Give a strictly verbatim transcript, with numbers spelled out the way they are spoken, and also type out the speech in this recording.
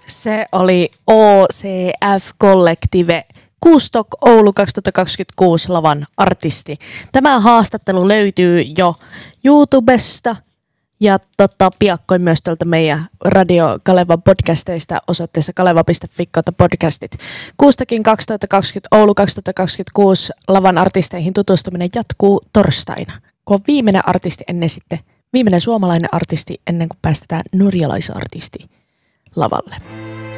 Se oli O C F Collective Kuustok Oulu kaksituhattakaksikymmentäkuusi lavan artisti. Tämä haastattelu löytyy jo YouTubesta ja tota, piakkoin myös tuolta meidän Radio Kaleva podcasteista osoitteessa kaleva piste fi kautta podcastit. Kuustokin kaksituhattakaksikymmentä Oulu kaksituhattakaksikymmentäkuusi lavan artisteihin tutustuminen jatkuu torstaina, kun on viimeinen artisti ennen sitten, viimeinen suomalainen artisti ennen kuin päästetään norjalaisartisti lavalle.